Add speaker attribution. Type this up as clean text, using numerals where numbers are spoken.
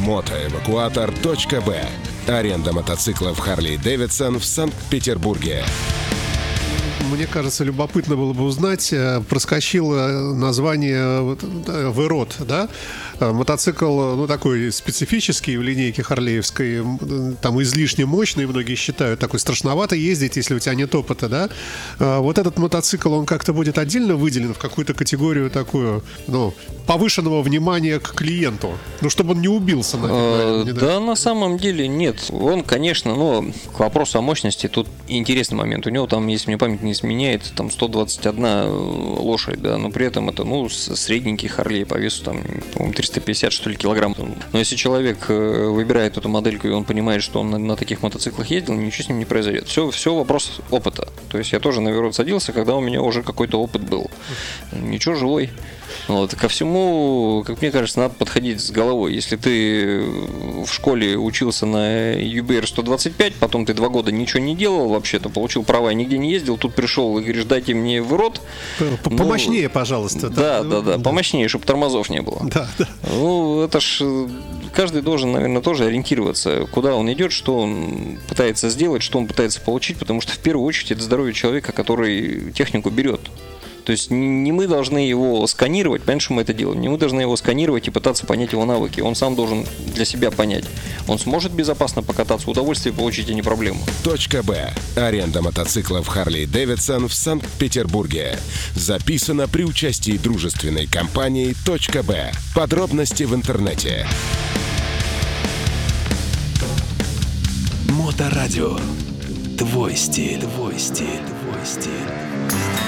Speaker 1: Мотоэвакуатор.б. Аренда мотоциклов Harley-Davidson в Санкт-Петербурге.
Speaker 2: Мне кажется, любопытно было бы узнать, проскочило название «Вырод», да? Мотоцикл, ну, такой специфический в линейке харлеевской, там излишне мощный, многие считают, такой страшновато ездить, если у тебя нет опыта, да? Вот этот мотоцикл, он как-то будет отдельно выделен в какую-то категорию такую, ну, повышенного внимания к клиенту, ну, чтобы он не убился, наверное.
Speaker 3: Да, на самом деле нет. Он, конечно, но к вопросу о мощности, тут интересный момент. У него там, если мне память не изменяет, там 121 лошадь, да, но при этом это, ну, средненький Харлей по весу, там, по-моему, 350, что ли, килограмм. Но если человек выбирает эту модельку, и он понимает, что он на таких мотоциклах ездил, ничего с ним не произойдет. Все вопрос опыта. То есть я тоже на Вырод садился, когда у меня уже какой-то опыт был. Ничего, живой. Вот. Ко всему, как мне кажется, надо подходить с головой. Если ты в школе учился на UBR 125, потом ты 2 года ничего не делал вообще-то, получил права и нигде не ездил, тут пришел и говоришь, дайте мне Вырод.
Speaker 2: Помощнее, пожалуйста.
Speaker 3: Да, помощнее, чтобы тормозов не было.
Speaker 2: Да.
Speaker 3: Ну, это ж каждый должен, наверное, тоже ориентироваться, куда он идет, что он пытается сделать, что он пытается получить, потому что в первую очередь это здоровье человека, который технику берет. То есть не мы должны его сканировать, понятно, что мы это делаем, не мы должны его сканировать и пытаться понять его навыки. Он сам должен для себя понять. Он сможет безопасно покататься, удовольствие получить, а не проблему.
Speaker 1: .б. Аренда мотоциклов Harley-Davidson в Санкт-Петербурге. Записано при участии дружественной компании .б. Подробности в интернете.
Speaker 4: Моторадио. Твой стиль. Твой стиль. Твой стиль.